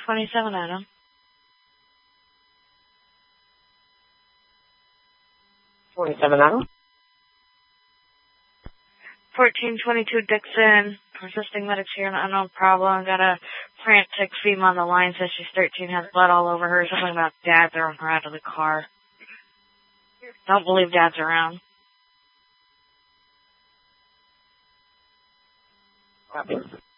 1427 Adam. 27 Adam. 1422 Dixon. Persisting medics here, an unknown problem. Got a frantic female on the line, says she's 13, has blood all over her. Something about dad throwing her out of the car. Don't believe dad's around. Copy.